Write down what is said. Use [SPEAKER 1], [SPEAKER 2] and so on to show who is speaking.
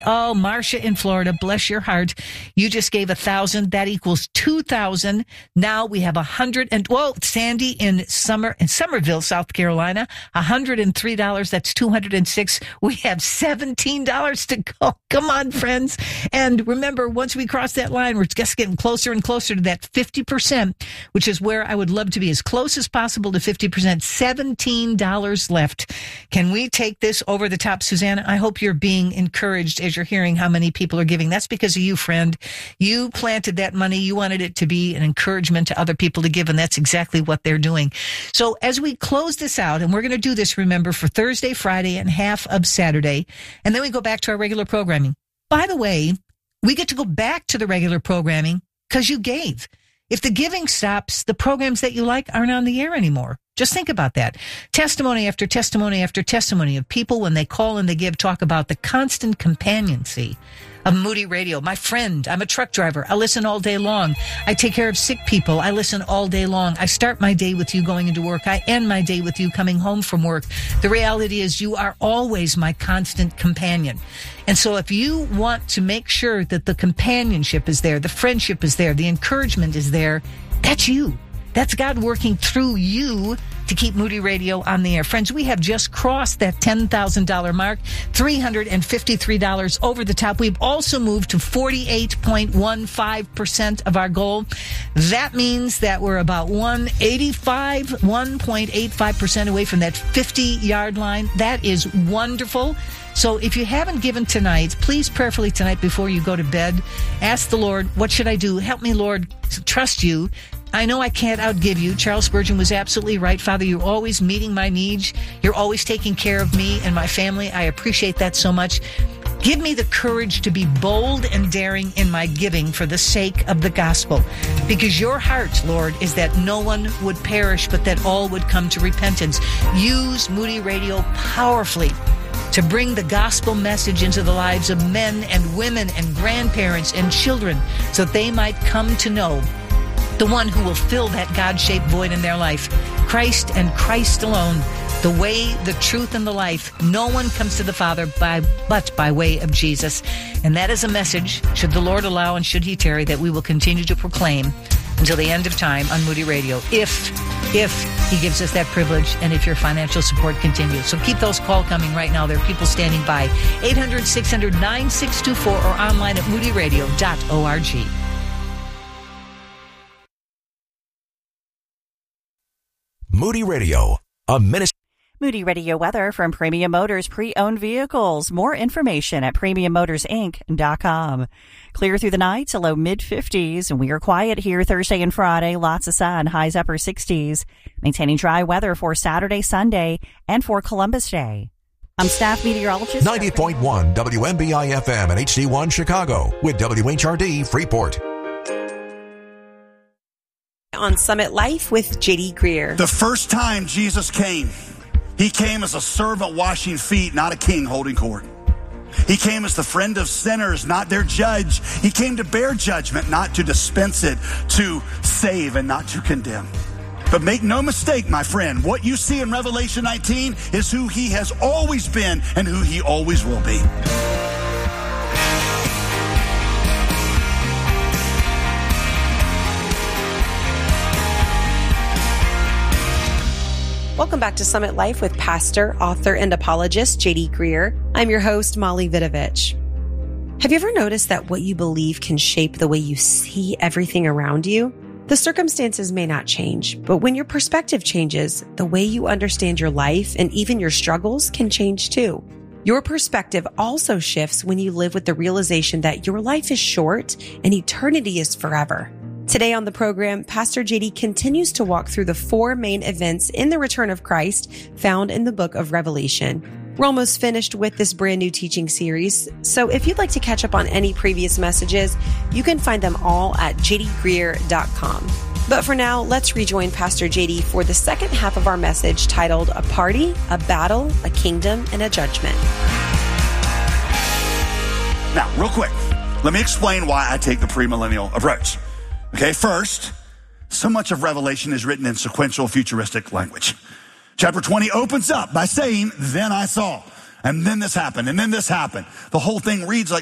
[SPEAKER 1] Oh, Marcia in Florida, bless your heart. You just gave 1,000. That equals 2,000. Now we have 100 and, well, Sandy in Somerville, South Carolina, $103. That's 206. We have $17 to go. Come on, friends. And remember, once we cross that line, we're just getting closer and closer to that 50%, which is where I would love to be as close as possible to 50%. $17 left. Can we take this over the top, Susanna? I hope you're being encouraged as you're hearing how many people are giving. That's because of you, friend. You planted that money. You wanted it to be an encouragement to other people to give, and that's exactly what they're doing. So as we close this out, and we're going to do this, remember, for Thursday, Friday, and half of Saturday, and then we go back to our regular programming. By the way, we get to go back to the regular programming because you gave. If the giving stops, the programs that you like aren't on the air anymore. Just think about that. Testimony after testimony after testimony of people, when they call and they give, talk about the constant companionship of Moody Radio. My friend, I'm a truck driver. I listen all day long. I take care of sick people. I listen all day long. I start my day with you going into work. I end my day with you coming home from work. The reality is you are always my constant companion. And so if you want to make sure that the companionship is there, the friendship is there, the encouragement is there, that's you. That's God working through you to keep Moody Radio on the air. Friends, we have just crossed that $10,000 mark, $353 over the top. We've also moved to 48.15% of our goal. That means that we're about 1.85% away from that 50-yard line. That is wonderful. So if you haven't given tonight, please prayerfully tonight before you go to bed, ask the Lord, what should I do? Help me, Lord, trust you. I know I can't outgive you. Charles Spurgeon was absolutely right. Father, you're always meeting my needs. You're always taking care of me and my family. I appreciate that so much. Give me the courage to be bold and daring in my giving for the sake of the gospel. Because your heart, Lord, is that no one would perish, but that all would come to repentance. Use Moody Radio powerfully to bring the gospel message into the lives of men and women and grandparents and children so that they might come to know the one who will fill that God-shaped void in their life. Christ and Christ alone, the way, the truth, and the life. No one comes to the Father but by way of Jesus. And that is a message, should the Lord allow and should he tarry, that we will continue to proclaim until the end of time on Moody Radio, if he gives us that privilege and if your financial support continues. So keep those calls coming right now. There are people standing by. 800-600-9624 or online at moodyradio.org.
[SPEAKER 2] Moody Radio, a ministry.
[SPEAKER 3] Moody Radio weather from Premium Motors Pre-Owned Vehicles. More information at PremiumMotorsInc.com. Clear through the night to low mid-50s, and we are quiet here Thursday and Friday. Lots of sun, highs upper 60s. Maintaining dry weather for Saturday, Sunday, and for Columbus Day. I'm staff meteorologist
[SPEAKER 2] 90.1 WMBI FM and HD1 Chicago with WHRD Freeport.
[SPEAKER 4] On Summit Life with J.D. Greer.
[SPEAKER 5] The first time Jesus came, he came as a servant washing feet, not a king holding court. He came as the friend of sinners, not their judge. He came to bear judgment, not to dispense it, to save and not to condemn. But make no mistake, my friend, what you see in Revelation 19 is who he has always been and who he always will be.
[SPEAKER 4] Welcome back to Summit Life with pastor, author, and apologist J.D. Greer. I'm your host, Molly Vidovich. Have you ever noticed that what you believe can shape the way you see everything around you? The circumstances may not change, but when your perspective changes, the way you understand your life and even your struggles can change too. Your perspective also shifts when you live with the realization that your life is short and eternity is forever. Today on the program, Pastor JD continues to walk through the 4 main events in the return of Christ found in the book of Revelation. We're almost finished with this brand new teaching series, so if you'd like to catch up on any previous messages, you can find them all at jdgreer.com. But for now, let's rejoin Pastor JD for the second half of our message titled A Party, a Battle, a Kingdom, and a Judgment.
[SPEAKER 5] Now, real quick, let me explain why I take the premillennial approach. Okay, first, so much of Revelation is written in sequential futuristic language. Chapter 20 opens up by saying, then I saw. And then this happened. And then this happened. The whole thing reads like